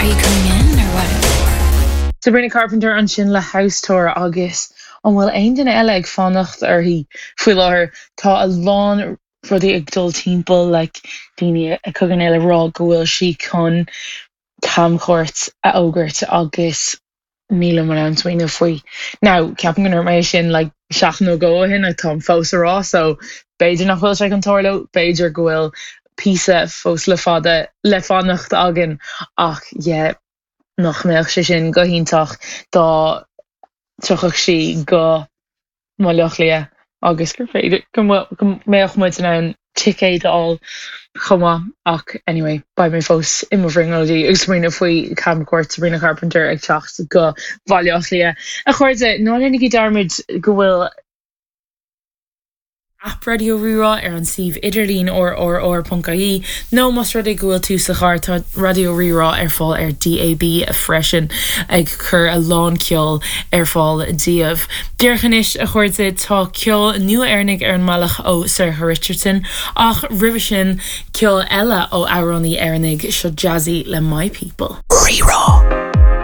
Are you coming in or what? Sabrina Carpenter an sin le house tour agus an bhfuil aon duine eile ag fannacht hí faoi láthair tá a lán rudí ag dul timpeall daoine a chugan eile rá go bhfuil si chun camchóirt a ógurt agus míle mar an twine faoi. Now, ceapan gan mééis sin seach nó ggóhin ag tá fós ará, so beidir nach bhfuil se an toirlo, beidir go bhfuil písa fós le fada le fannacht agan ach nach méach sé sin go híntaach dá tuchach si go máileach lia agus gur féidir go méach muid an ticéid all chuma ach anyway ba mé fós imimhringí gus rina faoi camcuirt Sabrina Carpenter ag techt go bhailleach lia. A chuirde ná lenig darmid go bhfuil app Radio Rirá an sih idirlín or Puncaí. No mas rud gohfuil tú sa char tá Radio Rirá fáil DAB a freisin ag chur a lán ceol fáil díobh. Dearchanis a chuirde tá ceol nua airnig an malach ó Sir Richardson ach rih sin ceol eile ó Aroní airnig seo jazzy le My People. Rirá.